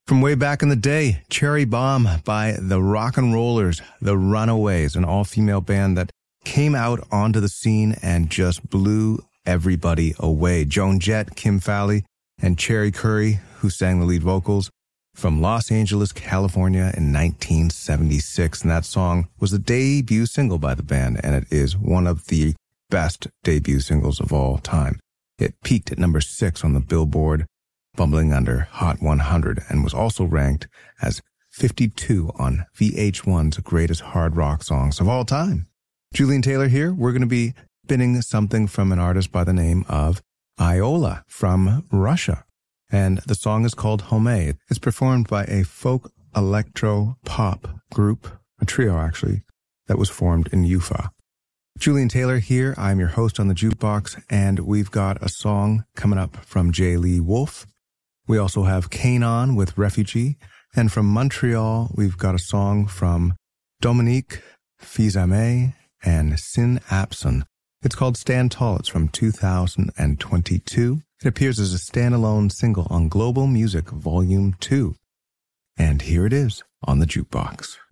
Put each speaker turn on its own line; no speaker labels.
From way back in the day, Cherry Bomb by the Rock and Rollers, the Runaways, an all-female band that came out onto the scene and just blew everybody away. Joan Jett, Kim Fowley, and Cherry Curry, who sang the lead vocals, from Los Angeles, California in 1976. And that song was the debut single by the band, and it is one of the best debut singles of all time. It peaked at number 6 on the Billboard bumbling under Hot 100 and was also ranked as 52 on VH1's greatest hard rock songs of all time. Julian Taylor here. We're going to be spinning something from an artist by the name of Iola from Russia. And the song is called Home. It's performed by a folk electro pop group, a trio actually, that was formed in Ufa. Julian Taylor here. I'm your host on the Jukebox, and we've got a song coming up from J. Lee Wolf. We also have Kanon with Refugee. And from Montreal, we've got a song from Dominique Fils-Aimé and Sin Apson. It's called Stand Tall. It's from 2022. It appears as a standalone single on Global Music Volume 2. And here it is on the Jukebox.